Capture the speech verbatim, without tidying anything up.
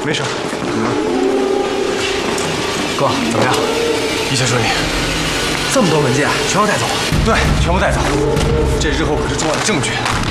没事。 嗯。 哥，怎么样？一切顺利。 这么多文件全要带走？ 对，全部带走。这日后可是重要的证据。